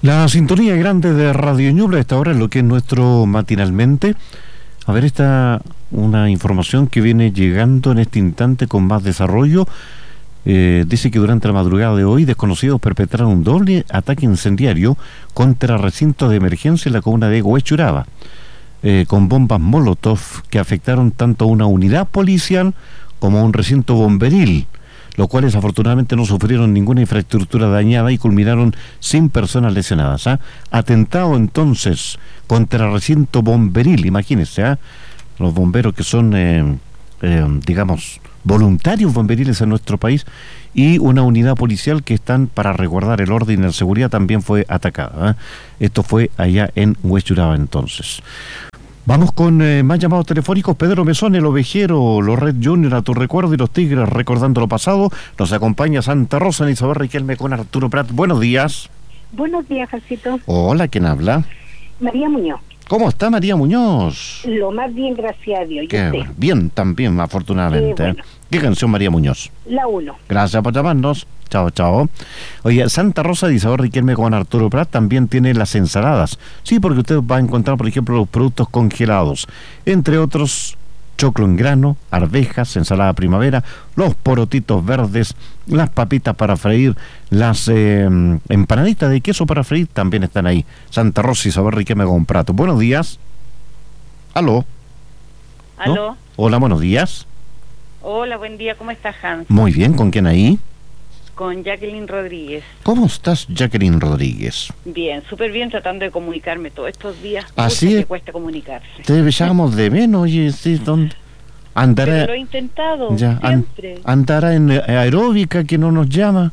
La sintonía grande de Radio Ñuble a esta hora es lo que es nuestro matinalmente. A ver, esta una información que viene llegando en este instante con más desarrollo. Dice que durante la madrugada de hoy desconocidos perpetraron un doble ataque incendiario contra recintos de emergencia en la comuna de Huechuraba, con bombas Molotov que afectaron tanto a una unidad policial como a un recinto bomberil, los cuales afortunadamente no sufrieron ninguna infraestructura dañada y culminaron sin personas lesionadas. Atentado entonces contra recinto bomberil, imagínense, los bomberos que son, digamos, voluntarios bomberiles en nuestro país, y una unidad policial que están para resguardar el orden y la seguridad también fue atacada. Esto fue allá en Huechuraba entonces. Vamos con más llamados telefónicos. Pedro Mesón, el ovejero, los Red Junior a tu recuerdo y los Tigres recordando lo pasado. Nos acompaña Santa Rosa en Isabel Riquelme con Arturo Prat. Buenos días. Buenos días, Jancito. Hola, ¿quién habla? María Muñoz. ¿Cómo está María Muñoz? Lo más bien, gracias a Dios. Qué bueno. Bien, también, afortunadamente. Qué bueno. ¿Qué canción, María Muñoz? La 1. Gracias por llamarnos. Chao, chao. Oye, Santa Rosa de Isabel Riquelme con Arturo Prat también tiene las ensaladas. Sí, porque usted va a encontrar, por ejemplo, los productos congelados, entre otros, choclo en grano, arvejas, ensalada primavera, los porotitos verdes, las papitas para freír, las empanaditas de queso para freír también están ahí. Santa Rosa y Isabel Riquelme con Prat. Buenos días. ¿Aló? ¿Aló? ¿No? Hola, buenos días. Hola, buen día, ¿cómo estás, Hans? Muy bien, ¿con quién ahí? Con Jacqueline Rodríguez. ¿Cómo estás, Jacqueline Rodríguez? Bien, súper bien, tratando de comunicarme todos estos días. Así es. es. Que cuesta comunicarse. Te echamos de menos, oye, sí, ¿dónde? Andará, pero lo he intentado, ya, siempre. Andará en aeróbica que no nos llama.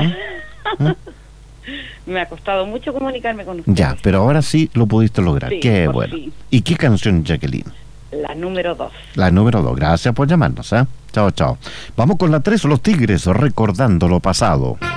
Me ha costado mucho comunicarme con usted. Ya, pero ahora sí lo pudiste lograr. Sí, Qué por bueno. fin. ¿Y qué canción, Jacqueline? La número 2. La número 2. Gracias por llamarnos, Chao, chao. Vamos con la 3, los Tigres, recordando lo pasado.